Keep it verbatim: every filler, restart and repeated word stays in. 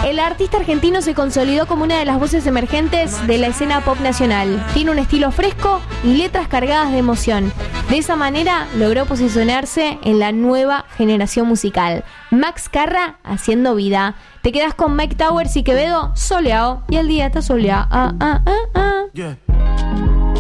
El artista argentino se consolidó como una de las voces emergentes de la escena pop nacional. Tiene un estilo fresco y letras cargadas de emoción. De esa manera logró posicionarse en la nueva generación musical. Max Carra haciendo vida. Te quedas con Mike Towers y Quevedo, soleado. Y el día está soleado. Ah, ah, ah, ah. Yeah.